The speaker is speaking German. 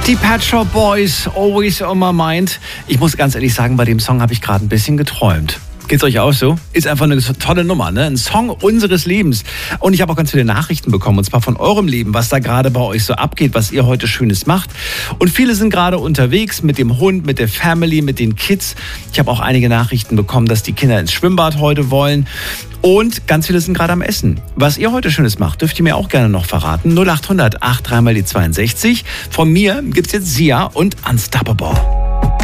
Die Pet Shop Boys, Always on My Mind. Ich muss ganz ehrlich sagen, bei dem Song habe ich gerade ein bisschen geträumt. Geht's euch auch so? Ist einfach eine tolle Nummer, ne? Ein Song unseres Lebens. Und ich habe auch ganz viele Nachrichten bekommen, und zwar von eurem Leben, was da gerade bei euch so abgeht, was ihr heute Schönes macht. Und viele sind gerade unterwegs mit dem Hund, mit der Family, mit den Kids. Ich habe auch einige Nachrichten bekommen, dass die Kinder ins Schwimmbad heute wollen. Und ganz viele sind gerade am Essen. Was ihr heute Schönes macht, dürft ihr mir auch gerne noch verraten. 0800 83 mal die 62. Von mir gibt's jetzt Sia und Unstoppable.